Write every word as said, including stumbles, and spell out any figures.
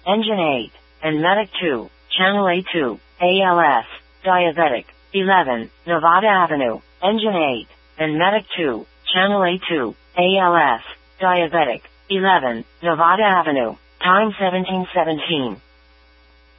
Engine eight, and Medic two, Channel A two, A L S, Diabetic. eleven, Nevada Avenue, Engine eight, and Medic two, Channel A two, A L S, Diabetic. eleven, Nevada Avenue, time seventeen seventeen.